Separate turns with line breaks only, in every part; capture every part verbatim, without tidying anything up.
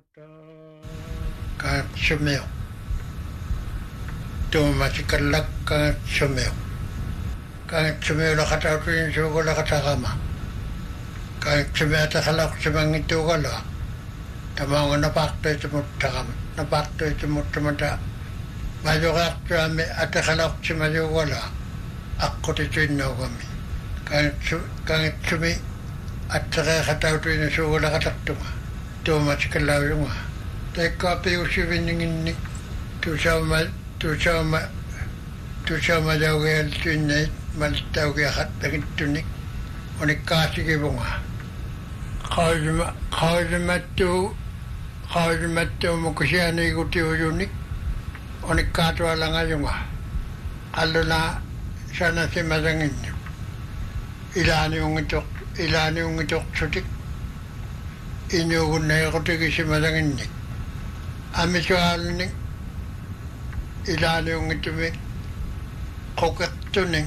Ka sumeo. Tu masikalak ka sumeo. Ka sumeo la kata tuin sugo la kata kama. Ka sumeo ta kalak sumang itu kala. Tamang na pakto itu mutakam. Na pakto itu mutamata. Maju kakto ame ata kalak sumayo kala. Aku tuin no kami. Ka ka sumi ata kata tuin sugo la kata tuma. Tu masikalau yunga. Teka pe usivinin ni tu sama tu sama tu sama jauh el tunai mal tahu ke hat begit tunik onik kasih ke bunga khazma khazma tu khazma tu mukusya ni guti unik onik katwa langa junga aluna sana si mazangin ilani ungitok ilani ungitok sutik inyo gunai guti si mazangin ni Ami soal ni ilani yung ito may kokakto ni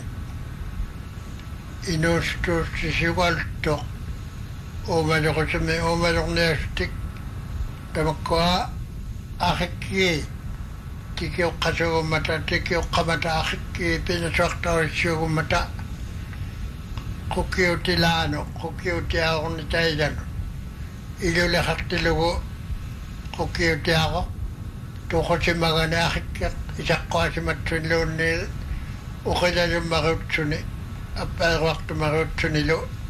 inusto sisiwal to o manok sa may o manok na stik tamakwa akiki tikyo kaso mata tikyo kamata akiki pinasakta siyo mata kukiyo tilano kukiyo tiyaw ni tayo ilo lahat tilugo Kokiyo tiako, tuko si mga nakikit, isa ko si matsunlo ni, ukay na yung marutsuni, apay waktu marutsuni lo,